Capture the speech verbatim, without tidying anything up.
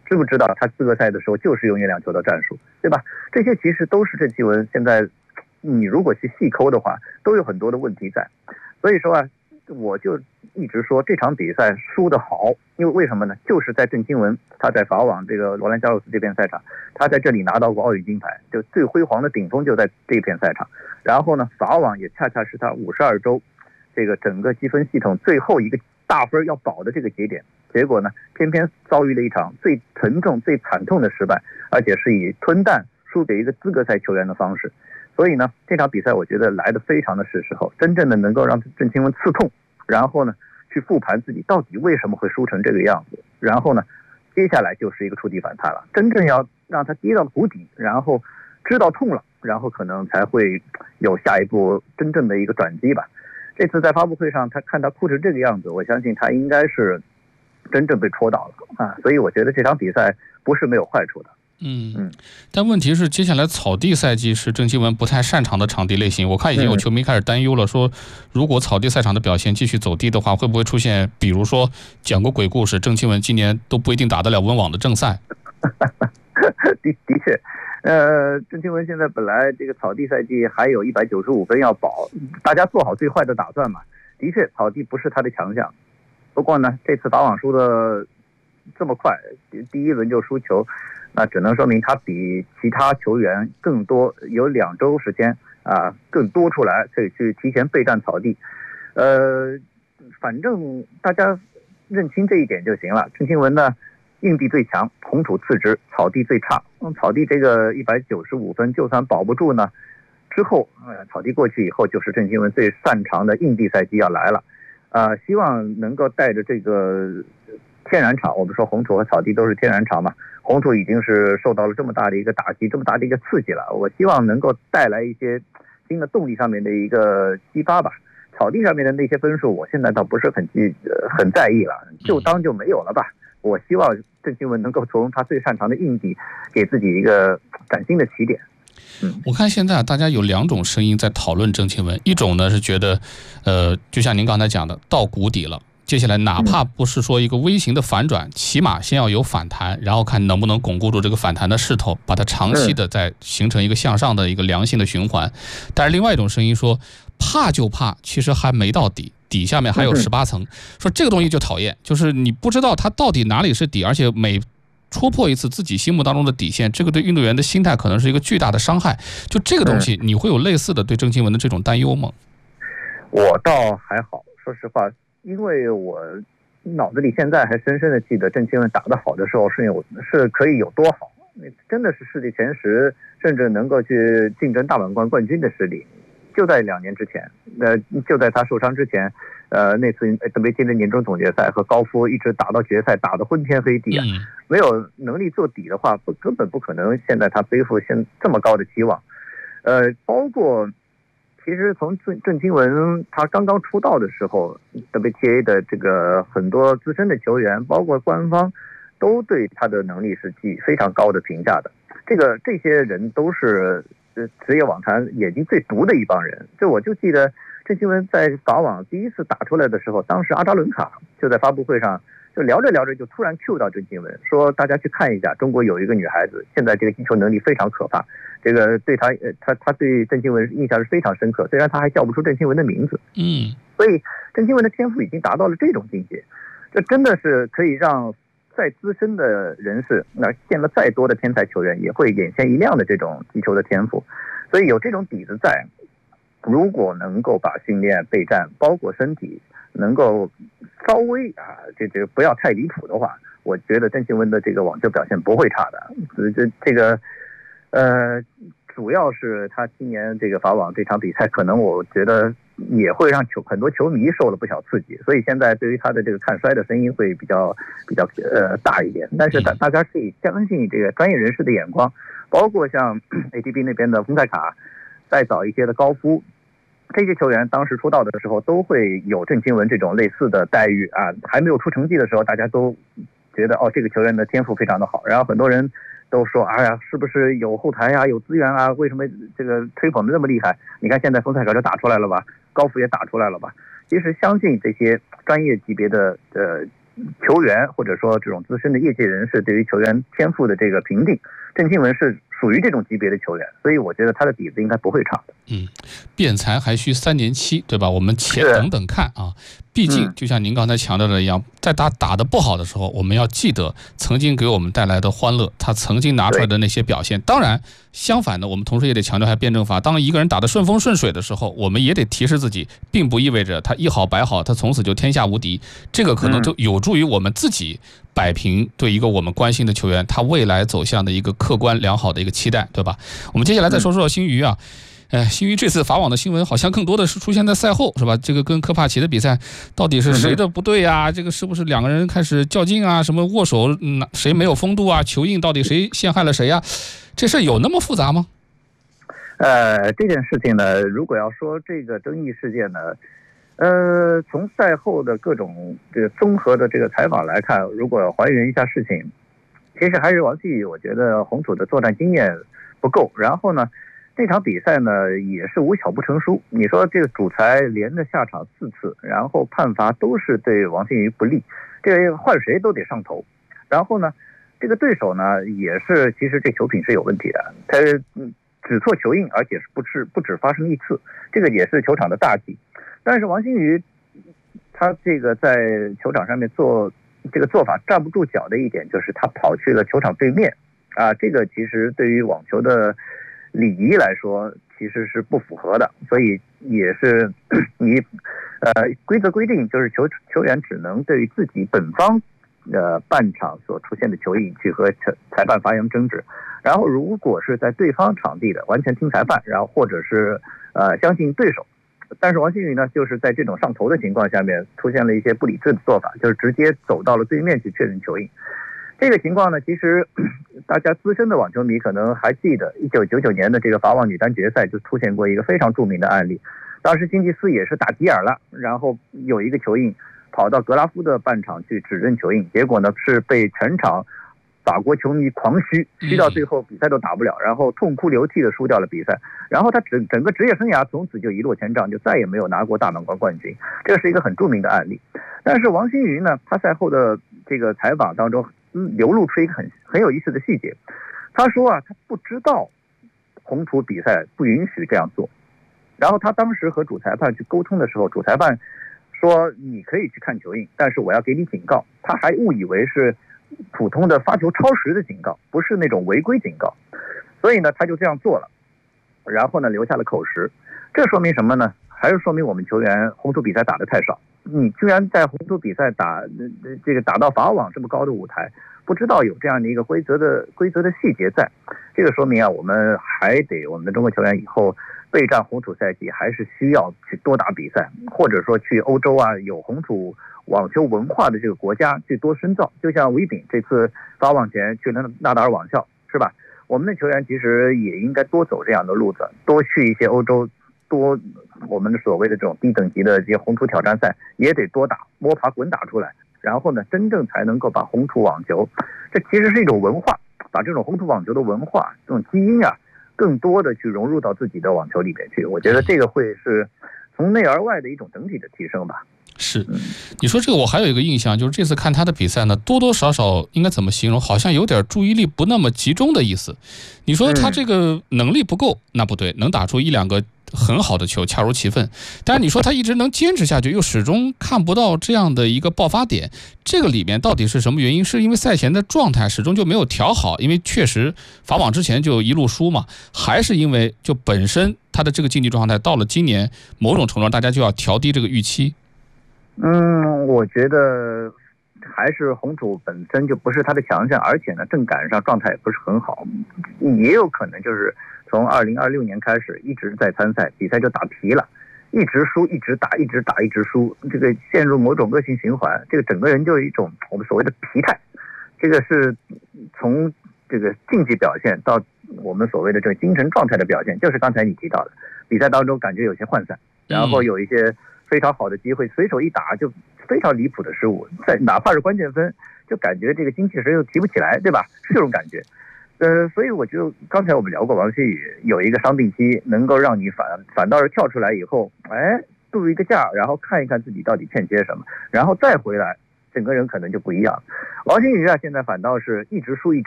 知不知道他资格赛的时候就是用月亮球的战术，对吧？这些其实都是郑钦文现在你如果去细抠的话，都有很多的问题在。所以说啊，我就一直说这场比赛输得好，因为为什么呢？就是在郑钦文他在法网这个罗兰加洛斯这片赛场，他在这里拿到过奥运金牌，就最辉煌的顶峰就在这片赛场。然后呢，法网也恰恰是他五十二周这个整个积分系统最后一个大分要保的这个节点，结果呢，偏偏遭遇了一场最沉重、最惨痛的失败，而且是以吞蛋输给一个资格赛球员的方式。所以呢，这场比赛我觉得来得非常的是时候，真正的能够让郑钦文刺痛，然后呢，去复盘自己到底为什么会输成这个样子，然后呢，接下来就是一个触底反弹了，真正要让他跌到谷底，然后知道痛了，然后可能才会有下一步真正的一个转机吧。这次在发布会上，他看他哭成这个样子，我相信他应该是真正被戳到了啊！所以我觉得这场比赛不是没有坏处的。 嗯嗯，但问题是，接下来草地赛季是郑钦文不太擅长的场地类型。我看已经有球迷开始担忧了，说如果草地赛场的表现继续走低的话，会不会出现，比如说讲过鬼故事，郑钦文今年都不一定打得了温网的正赛？ 的的确。呃，郑钦文现在本来这个草地赛季还有一百九十五分要保，大家做好最坏的打算嘛。的确，草地不是他的强项。不过呢，这次法网输的这么快，第一轮就输球，那只能说明他比其他球员更多，有两周时间啊，更多出来可以去提前备战草地。呃，反正大家认清这一点就行了。郑钦文呢，硬地最强，红土次之，草地最差。嗯，草地这个一百九十五分，就算保不住呢，之后呃，草地过去以后，就是郑钦文最擅长的硬地赛季要来了。呃，希望能够带着这个天然场，我们说红土和草地都是天然场嘛，红土已经是受到了这么大的一个打击，这么大的一个刺激了。我希望能够带来一些新的动力上面的一个激发吧。草地上面的那些分数，我现在倒不是很记、呃、很在意了，就当就没有了吧。我希望郑钦文能够从他最擅长的硬地给自己一个崭新的起点。 嗯，我看现在大家有两种声音在讨论郑钦文，一种呢是觉得，呃，就像您刚才讲的，到谷底了，接下来哪怕不是说一个微型的反转，起码先要有反弹，然后看能不能巩固住这个反弹的势头，把它长期的再形成一个向上的一个良性的循环。但是另外一种声音说，怕就怕，其实还没到底。底下面还有十八层，说这个东西就讨厌，就是你不知道它到底哪里是底，而且每戳破一次自己心目当中的底线，这个对运动员的心态可能是一个巨大的伤害。就这个东西，你会有类似的对郑钦文的这种担忧吗？ 我倒还好，说实话，因为我脑子里现在还深深的记得郑钦文打得好的时候是有是可以有多好，真的是世界前十，甚至能够去竞争大满贯冠军的实力。就在两年之前，呃，就在他受伤之前，呃，那次 W T A 的年终总决赛和高夫一直打到决赛，打得昏天黑地啊！嗯、没有能力做底的话，不根本不可能。现在他背负现这么高的期望，呃，包括其实从郑郑钦文他刚刚出道的时候 ，W T A 的这个很多资深的球员，包括官方，都对他的能力是寄非常高的评价的。这个这些人都是。职业网坛眼睛最毒的一帮人，这我就记得郑钦文在法网第一次打出来的时候，当时阿扎伦卡就在发布会上就聊着聊着就突然 Q 到郑钦文，说大家去看一下，中国有一个女孩子，现在这个击球能力非常可怕，这个对他他他对郑钦文印象是非常深刻，虽然他还叫不出郑钦文的名字， 嗯， 所以郑钦文的天赋已经达到了这种境界，这真的是可以让再资深的人士，那见了再多的天才球员，也会眼前一亮的这种击球的天赋。所以有这种底子在，如果能够把训练备战，包括身体，能够稍微啊，这这不要太离谱的话，我觉得郑钦文的这个网球表现不会差的。这这个，呃，主要是他今年这个法网这场比赛，可能我觉得也会让球很多球迷受了不小刺激，所以现在对于他的这个看衰的声音会比较比较呃大一点。但是大大家可以相信这个专业人士的眼光，包括像 A T P 那边的丰塞卡，再早一些的高夫，这些球员当时出道的时候都会有郑钦文这种类似的待遇啊，还没有出成绩的时候，大家都觉得哦这个球员的天赋非常的好，然后很多人都说哎呀是不是有后台啊有资源啊，为什么这个吹捧的那么厉害？你看现在丰塞卡就打出来了吧，高夫也打出来了吧。其实相信这些专业级别的呃球员或者说这种资深的业界人士对于球员天赋的这个评定，郑钦文是属于这种级别的球员，所以我觉得他的底子应该不会差的。 嗯，辩才还需三年期，对吧？我们且等等看啊。毕竟就像您刚才强调的一样，在他打得不好的时候，我们要记得曾经给我们带来的欢乐，他曾经拿出来的那些表现。当然，相反的，我们同时也得强调一下辩证法。当一个人打得顺风顺水的时候，我们也得提示自己，并不意味着他一好百好，他从此就天下无敌。这个可能就有助于我们自己摆平对一个我们关心的球员他未来走向的一个客观良好的一个期待，对吧？我们接下来再说说星鱼啊。哎，新鱼这次法网的新闻好像更多的是出现在赛后，是吧？这个跟科帕奇的比赛到底是谁的不对呀、啊？这个是不是两个人开始较劲啊？什么握手，嗯，谁没有风度啊？球印到底谁陷害了谁呀、啊？这事有那么复杂吗？ 呃，这件事情呢，如果要说这个争议事件呢，呃，从赛后的各种这个综合的这个采访来看，如果还原一下事情，其实还是王继宇，我觉得红土的作战经验不够，然后呢。这场比赛呢也是无巧不成书，你说这个主裁连着下场四次，然后判罚都是对王信宇不利，这个换谁都得上头。然后呢，这个对手呢也是，其实这球品是有问题的，他只错球印，而且是不止不止发生一次，这个也是球场的大忌。但是王信宇他这个在球场上面做这个做法站不住脚的一点，就是他跑去了球场对面啊，这个其实对于网球的礼仪来说其实是不符合的，所以也是你呃规则规定就是球球员只能对于自己本方呃半场所出现的球印去和裁判发生争执，然后如果是在对方场地的完全听裁判，然后或者是呃相信对手。但是王信宇呢，就是在这种上头的情况下面出现了一些不理智的做法，就是直接走到了对面去确认球印。这个情况呢，其实大家资深的网球迷可能还记得，一九九九年的这个法网女单决赛就出现过一个非常著名的案例。当时辛吉斯也是打急眼了，然后有一个球印跑到格拉夫的半场去指认球印，结果呢是被全场法国球迷狂嘘，嘘到最后比赛都打不了，然后痛哭流涕的输掉了比赛。然后他整整个职业生涯从此就一落千丈，就再也没有拿过大满贯冠军。这是一个很著名的案例。但是王欣瑜呢，他赛后的这个采访当中流露出一个很很有意思的细节，他说啊，他不知道红土比赛不允许这样做。然后他当时和主裁判去沟通的时候，主裁判说你可以去看球印，但是我要给你警告。他还误以为是普通的发球超时的警告，不是那种违规警告，所以呢他就这样做了，然后呢留下了口实。这说明什么呢？还是说明我们球员红土比赛打得太少。你居然在红土比赛打这个打到法网这么高的舞台，不知道有这样的一个规则的规则的细节在，这个说明啊，我们还得我们的中国球员以后备战红土赛季还是需要去多打比赛，或者说去欧洲啊有红土网球文化的这个国家去多深造。就像韦炳这次法网前去了纳达尔网校，是吧？我们的球员其实也应该多走这样的路子，多去一些欧洲，多我们的所谓的这种低等级的这些红土挑战赛也得多打，摸爬滚打出来，然后呢真正才能够把红土网球，这其实是一种文化，把这种红土网球的文化这种基因啊更多的去融入到自己的网球里面去。我觉得这个会是从内而外的一种整体的提升吧。 是，你说这个我还有一个印象，就是这次看他的比赛呢，多多少少应该怎么形容，好像有点注意力不那么集中的意思。你说他这个能力不够，那不对，能打出一两个很好的球，恰如其分。但是你说他一直能坚持下去，又始终看不到这样的一个爆发点，这个里面到底是什么原因？是因为赛前的状态始终就没有调好，因为确实法网之前就一路输嘛，还是因为就本身他的这个竞技状态到了今年某种程度上大家就要调低这个预期？ 嗯，我觉得还是红土本身就不是他的强项，而且呢正赶上状态也不是很好，也有可能就是从二零二六年开始一直在参赛，比赛就打疲了，一直输一直打一直打一直输，这个陷入某种恶性循环，这个整个人就有一种我们所谓的疲态。这个是从这个竞技表现到我们所谓的这个精神状态的表现，就是刚才你提到的，比赛当中感觉有些涣散，然后有一些非常好的机会随手一打就非常离谱的失误，在哪怕是关键分就感觉这个精气神又提不起来，对吧？是这种感觉。呃，所以我就刚才我们聊过王希宇有一个伤病期，能够让你反反倒是跳出来以后，哎，度一个假，然后看一看自己到底欠缺什么，然后再回来， 整个人可能就不一样。王心瑜啊，现在反倒是一直输一直。